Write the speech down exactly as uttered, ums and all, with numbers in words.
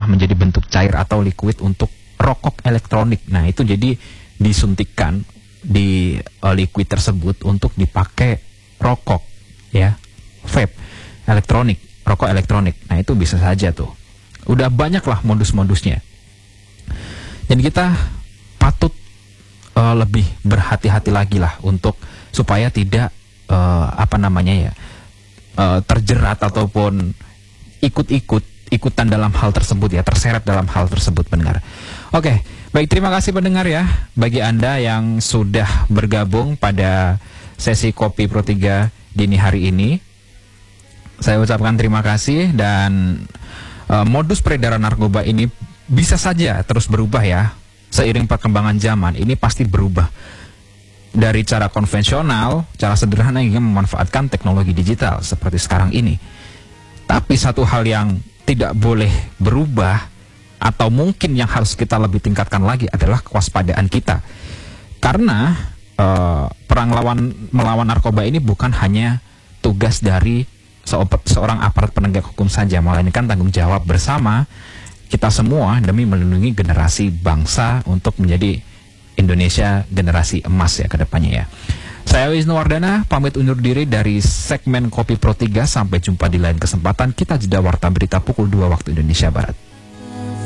menjadi bentuk cair atau liquid untuk rokok elektronik. Nah, itu jadi disuntikkan di uh, liquid tersebut untuk dipakai rokok, ya, vape elektronik, rokok elektronik. Nah, itu bisa saja tuh. Udah banyak lah modus-modusnya. Jadi kita patut uh, lebih berhati-hati lagi lah untuk supaya tidak uh, apa namanya ya uh, terjerat ataupun ikut-ikut ikutan dalam hal tersebut ya, terseret dalam hal tersebut, pendengar. Oke, baik, terima kasih pendengar ya, bagi Anda yang sudah bergabung pada sesi Kopi Pro tiga dini hari ini. Saya ucapkan terima kasih, dan uh, modus peredaran narkoba ini bisa saja terus berubah ya, seiring perkembangan zaman. Ini pasti berubah dari cara konvensional, cara sederhana hingga memanfaatkan teknologi digital seperti sekarang ini. Tapi satu hal yang tidak boleh berubah atau mungkin yang harus kita lebih tingkatkan lagi adalah kewaspadaan kita. Karena uh, perang lawan melawan narkoba ini bukan hanya tugas dari seorang aparat penegak hukum saja, melainkan tanggung jawab bersama kita semua demi melindungi generasi bangsa untuk menjadi Indonesia generasi emas ya ke depannya ya. Saya Wisnu Wardana pamit undur diri dari segmen Kopi Pro tiga. Sampai jumpa di lain kesempatan. Kita jeda warta berita pukul dua waktu Indonesia Barat.